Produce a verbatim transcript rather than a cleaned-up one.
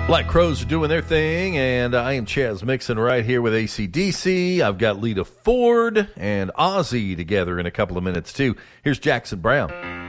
Black Crowes are doing their thing, and I am Chaz Mixon right here with A C D C. I've got Lita Ford and Ozzy together in a couple of minutes, too. Here's Jackson Brown.